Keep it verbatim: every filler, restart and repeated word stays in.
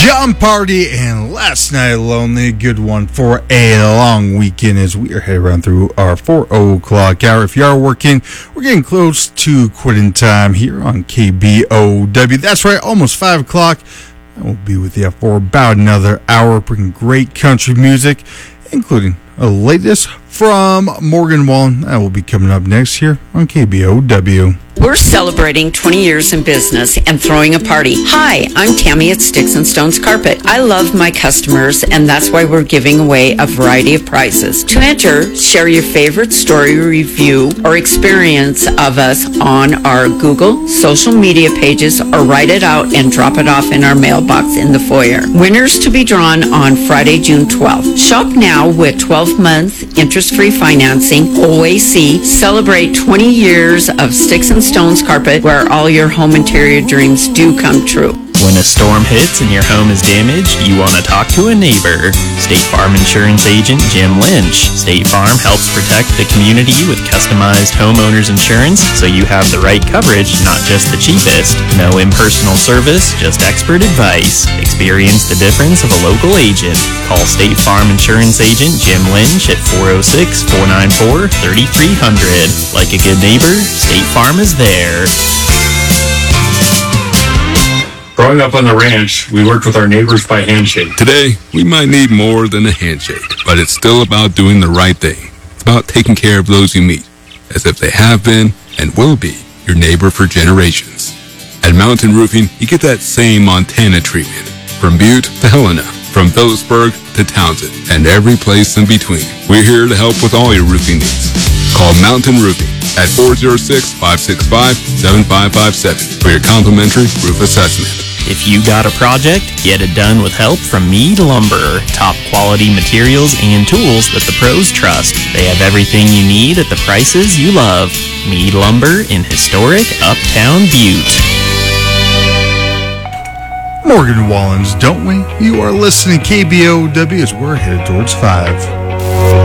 John Party and Last Night Lonely. Good one for a long weekend as we are headed around through our four o'clock hour. If you are working, we're getting close to quitting time here on K B O W. That's right, almost five o'clock. I will be with you for about another hour, bringing great country music, including the latest from Morgan Wallen. That will be coming up next here on K B O W. We're celebrating twenty years in business and throwing a party. Hi, I'm Tammy at Sticks and Stones Carpet. I love my customers, and that's why we're giving away a variety of prizes. To enter, share your favorite story, review, or experience of us on our Google, social media pages, or write it out and drop it off in our mailbox in the foyer. Winners to be drawn on Friday, June twelfth. Shop now with twelve-month interest-free financing. O A C. Celebrate twenty years of Sticks and Stones Carpet, where all your home interior dreams do come true. When a storm hits and your home is damaged, you want to talk to a neighbor. State Farm Insurance Agent Jim Lynch. State Farm helps protect the community with customized homeowners insurance so you have the right coverage, not just the cheapest. No impersonal service, just expert advice. Experience the difference of a local agent. Call State Farm Insurance Agent Jim Lynch at four oh six, four nine four, three three zero zero. Like a good neighbor, State Farm is there. Growing up on the ranch, we worked with our neighbors by handshake. Today, we might need more than a handshake, but it's still about doing the right thing. It's about taking care of those you meet, as if they have been and will be your neighbor for generations. At Mountain Roofing, you get that same Montana treatment. From Butte to Helena, from Phillipsburg to Townsend, and every place in between. We're here to help with all your roofing needs. Call Mountain Roofing at four oh six, five six five, seven five five seven for your complimentary roof assessment. If you got a project, get it done with help from Mead Lumber. Top quality materials and tools that the pros trust. They have everything you need at the prices you love. Mead Lumber in historic Uptown Butte. Morgan Wallen's Don't We? You are listening to K B O W as we're headed towards five.